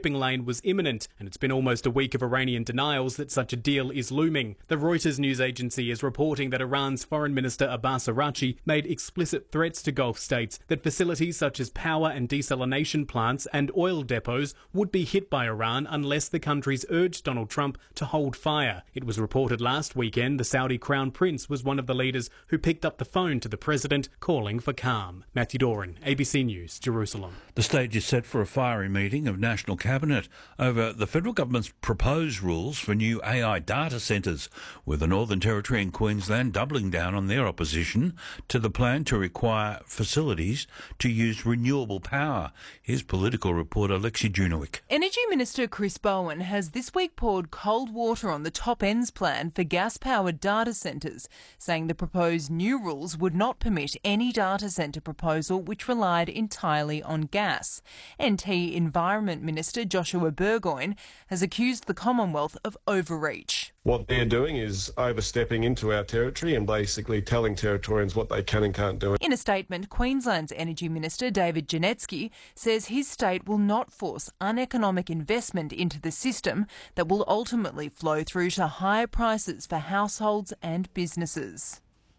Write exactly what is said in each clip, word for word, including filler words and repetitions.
shipping lane was imminent, and it's been almost a week of Iranian denials that such a deal is looming. The Reuters news agency is reporting that Iran's Foreign Minister Abbas Araghchi made explicit threats to Gulf states that facilities such as power and desalination plants and oil depots would be hit by Iran unless the countries urged Donald Trump to hold fire. It was reported last weekend the Saudi Crown Prince was one of the leaders who picked up the phone to the president calling for calm. Matthew Doran, A B C News, Jerusalem. The stage is set for a fiery meeting of National Cabinet over the federal government's proposed rules for new A I data centres, with the Northern Territory and Queensland doubling down on their opposition to the plan to require facilities to use renewable power. Here's political reporter Lexi Junowick. Energy Minister Chris Bowen has this week poured cold water on the top ends plan for gas-powered data centres, saying the proposed new rules would not permit any data centre proposal which relied entirely on gas. N T Environment Minister Joshua Burgoyne has accused the Commonwealth of overreach. What they're doing is overstepping into our territory and basically telling Territorians what they can and can't do. In a statement, Queensland's Energy Minister David Janetsky says his state will not force uneconomic investment into the system that will ultimately flow through to higher prices for households and businesses.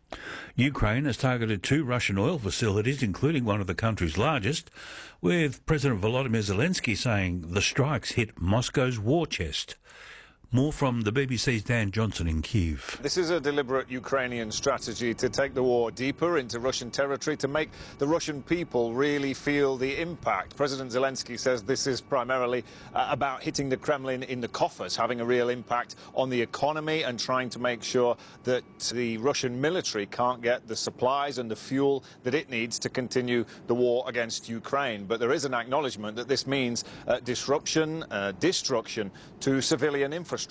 Ukraine has targeted two Russian oil facilities, including one of the country's largest, with President Volodymyr Zelensky saying the strikes hit Moscow's war chest. More from the B B C's Dan Johnson in Kyiv. This is a deliberate Ukrainian strategy to take the war deeper into Russian territory, to make the Russian people really feel the impact. President Zelensky says this is primarily uh, about hitting the Kremlin in the coffers, having a real impact on the economy and trying to make sure that the Russian military can't get the supplies and the fuel that it needs to continue the war against Ukraine. But there is an acknowledgement that this means uh, disruption, uh, destruction to civilian infrastructure.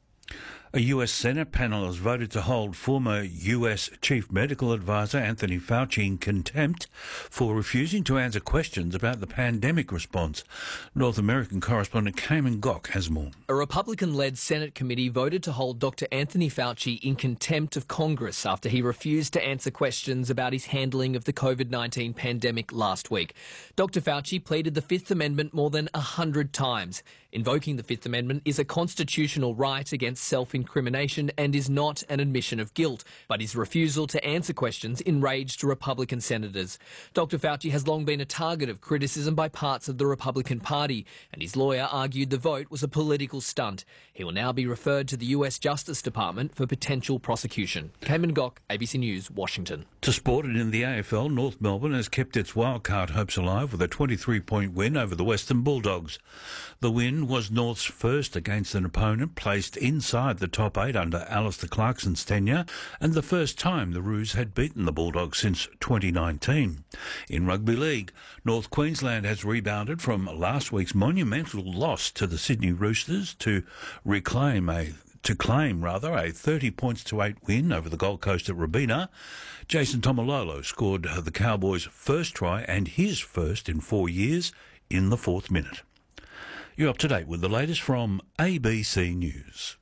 A U S Senate panel has voted to hold former U S Chief Medical Advisor Anthony Fauci in contempt for refusing to answer questions about the pandemic response. North American correspondent Cayman Gok has more. A Republican-led Senate committee voted to hold Doctor Anthony Fauci in contempt of Congress after he refused to answer questions about his handling of the COVID nineteen pandemic last week. Doctor Fauci pleaded the Fifth Amendment more than a hundred times. Invoking the Fifth Amendment is a constitutional right against self-incrimination and is not an admission of guilt, but his refusal to answer questions enraged Republican senators. Doctor Fauci has long been a target of criticism by parts of the Republican Party, and his lawyer argued the vote was a political stunt. He will now be referred to the U S Justice Department for potential prosecution. Cayman Gok, A B C News, Washington. To sport, and in the A F L, North Melbourne has kept its wildcard hopes alive with a twenty-three point win over the Western Bulldogs. The win was North's first against an opponent placed inside the top eight under Alistair Clarkson's tenure, and the first time the Roos had beaten the Bulldogs since twenty nineteen. In Rugby League, North Queensland has rebounded from last week's monumental loss to the Sydney Roosters to reclaim a to claim rather a thirty points to eight win over the Gold Coast at Robina. Jason Tomalolo scored the Cowboys' first try and his first in four years in the fourth minute. You're up to date with the latest from A B C News.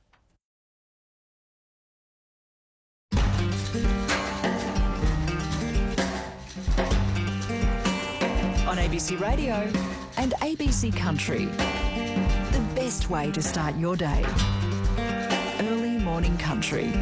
On A B C Radio and A B C Country, the best way to start your day. Early morning country.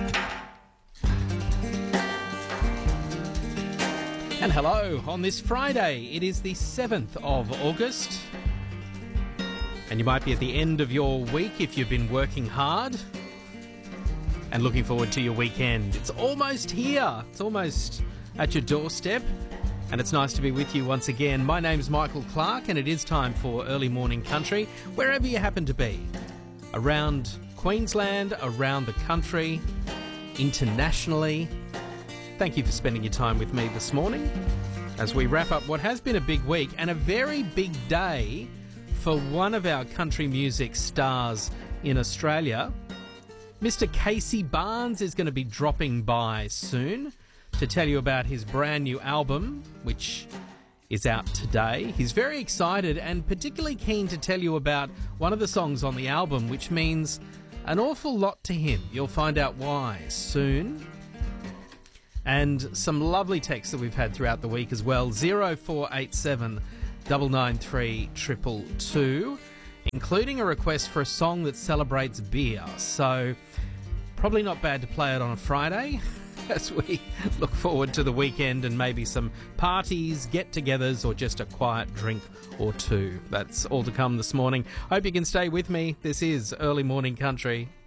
And hello, on this Friday, it is the seventh of August. And you might be at the end of your week if you've been working hard and looking forward to your weekend. It's almost here. It's almost at your doorstep. And it's nice to be with you once again. My name's Michael Clark, and it is time for Early Morning Country, wherever you happen to be. Around Queensland, around the country, internationally. Thank you for spending your time with me this morning as we wrap up what has been a big week and a very big day for one of our country music stars in Australia. Mister Casey Barnes is going to be dropping by soon to tell you about his brand new album, which is out today. He's very excited and particularly keen to tell you about one of the songs on the album, which means an awful lot to him. You'll find out why soon. And some lovely texts that we've had throughout the week as well. zero four eight seven nine nine three two two two. including a request for a song that celebrates beer. So, probably not bad to play it on a Friday as we look forward to the weekend and maybe some parties, get-togethers, or just a quiet drink or two. That's all to come this morning. Hope you can stay with me. This is Early Morning Country.